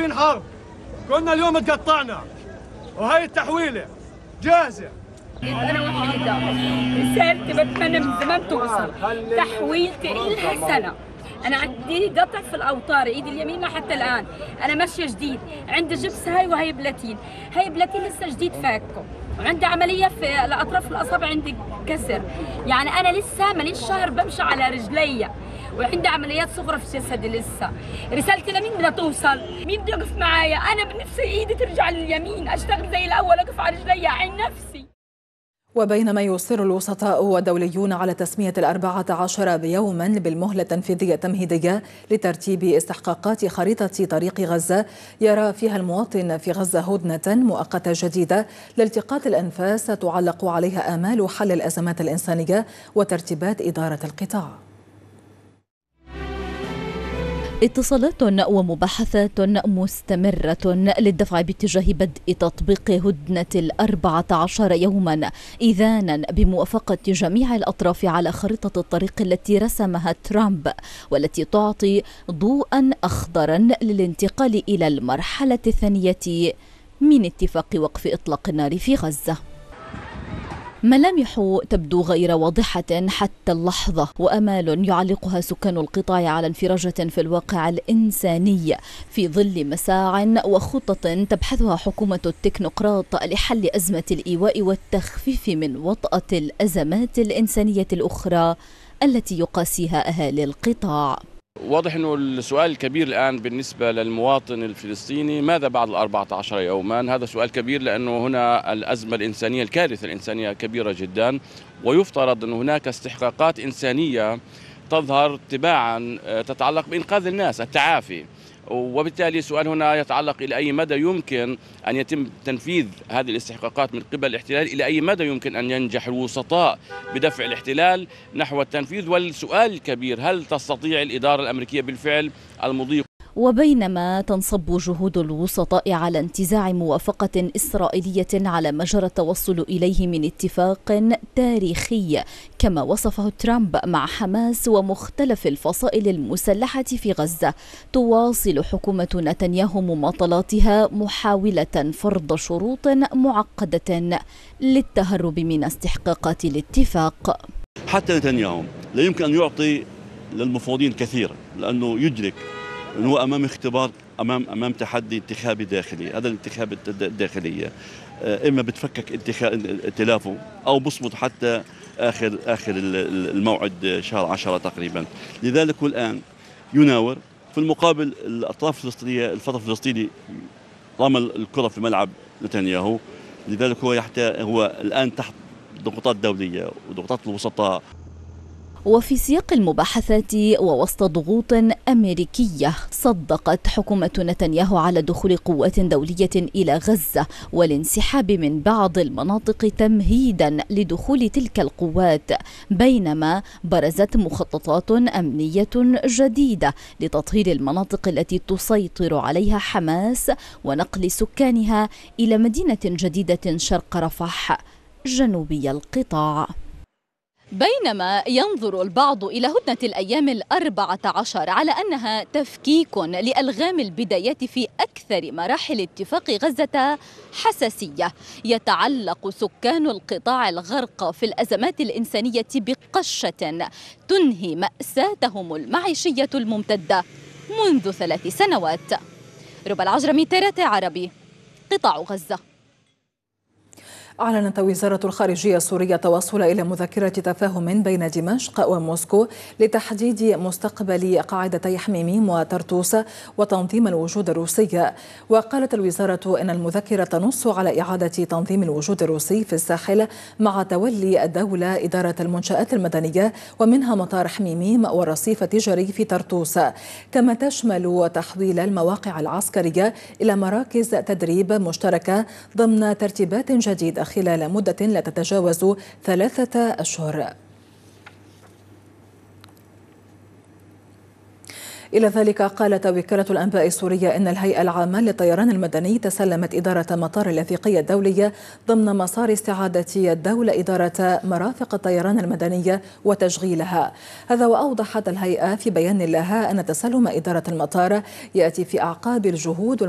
طالبين حرب، كنا اليوم تقطعنا، وهي التحويلة جاهزة. أنا وحيدة رسالتي بتمنى من زمان توصل، تحويلتي إلها سنة، أنا عندي قطع في الأوتار إيدي اليمين حتى الآن، أنا ماشية جديد، عندي جبس وهي بلاتين، هي بلاتين لسه جديد فاكه، وعندي عملية في الأطراف الأصابع عندي كسر، يعني أنا لسه ماليش شهر بمشي على رجلي، وعندي عمليات صغرى في جسدي لسه. رسالتي لمين بدها توصل؟ مين بده يقف معايا؟ أنا بنفسي إيدي ترجع لليمين، أشتغل زي الأول، أقف على رجلي، أعين نفسي. وبينما يصر الوسطاء والدوليون على تسمية 14 بيوما بالمهلة التنفيذية التمهيدية لترتيب استحقاقات خريطة طريق غزة، يرى فيها المواطن في غزة هدنة مؤقتة جديدة لالتقاط الأنفاس تعلق عليها آمال حل الأزمات الإنسانية وترتيبات إدارة القطاع. اتصالات ومباحثات مستمرة للدفع باتجاه بدء تطبيق هدنة 14 يوما، إذانا بموافقة جميع الأطراف على خريطة الطريق التي رسمها ترامب، والتي تعطي ضوءا أخضرا للانتقال إلى المرحلة الثانية من اتفاق وقف إطلاق النار في غزة. ملامح تبدو غير واضحة حتى اللحظة، وأمال يعلقها سكان القطاع على انفراجة في الواقع الإنساني في ظل مساع وخطط تبحثها حكومة التكنوقراط لحل أزمة الإيواء والتخفيف من وطأة الأزمات الإنسانية الأخرى التي يقاسيها أهالي القطاع. واضح أنه السؤال الكبير الآن بالنسبة للمواطن الفلسطيني، ماذا بعد 14 يوما؟ هذا سؤال كبير، لأنه هنا الأزمة الإنسانية، الكارثة الإنسانية كبيرة جدا، ويفترض أن هناك استحقاقات إنسانية تظهر تباعا تتعلق بإنقاذ الناس، التعافي. وبالتالي السؤال هنا يتعلق إلى أي مدى يمكن أن يتم تنفيذ هذه الاستحقاقات من قبل الاحتلال، إلى أي مدى يمكن أن ينجح الوسطاء بدفع الاحتلال نحو التنفيذ. والسؤال الكبير، هل تستطيع الإدارة الأمريكية بالفعل المضي؟ وبينما تنصب جهود الوسطاء على انتزاع موافقة إسرائيلية على ما جرى التوصل إليه من اتفاق تاريخي كما وصفه ترامب مع حماس ومختلف الفصائل المسلحة في غزة، تواصل حكومة نتنياهو مماطلاتها محاولة فرض شروط معقدة للتهرب من استحقاقات الاتفاق. حتى نتنياهو لا يمكن أن يعطي للمفاوضين الكثير، لأنه يدرك أنه أمام اختبار، أمام تحدي انتخابي داخلي. هذا الانتخاب الداخلية إما بتفكك ائتلافه أو بصمت حتى آخر الموعد شهر 10 تقريبا. لذلك هو الآن يناور. في المقابل الأطراف الفلسطينية، الفتح الفلسطيني رمى الكرة في ملعب نتنياهو، لذلك هو الآن تحت ضغوطات دولية وضغوطات الوسطاء. وفي سياق المباحثات ووسط ضغوط أمريكية، صدقت حكومة نتنياهو على دخول قوات دولية إلى غزة والانسحاب من بعض المناطق تمهيدا لدخول تلك القوات، بينما برزت مخططات أمنية جديدة لتطهير المناطق التي تسيطر عليها حماس ونقل سكانها إلى مدينة جديدة شرق رفح جنوبي القطاع. بينما ينظر البعض إلى هدنة الأيام 14 على أنها تفكيك لألغام البدايات في أكثر مراحل اتفاق غزة حساسية، يتعلق سكان القطاع الغرق في الأزمات الإنسانية بقشة تنهي مأساتهم المعيشية الممتدة منذ 3 سنوات. ربى العجرمي، ترى عربي، قطاع غزة. أعلنت وزارة الخارجية السورية التوصل إلى مذكرة تفاهم بين دمشق وموسكو لتحديد مستقبل قاعدتي حميميم وطرطوس وتنظيم الوجود الروسي. وقالت الوزارة إن المذكرة تنص على إعادة تنظيم الوجود الروسي في الساحل مع تولي الدولة إدارة المنشآت المدنية ومنها مطار حميميم والرصيف التجاري في طرطوس، كما تشمل تحويل المواقع العسكرية إلى مراكز تدريب مشتركة ضمن ترتيبات جديدة خلال مدة لا تتجاوز 3 أشهر. إلى ذلك قالت وكالة الأنباء السورية إن الهيئة العامة للطيران المدني تسلمت إدارة مطار اللاذقية الدولية ضمن مسار استعادة الدولة إدارة مرافق الطيران المدنية وتشغيلها. هذا وأوضحت الهيئة في بيان لها أن تسلم إدارة المطار يأتي في أعقاب الجهود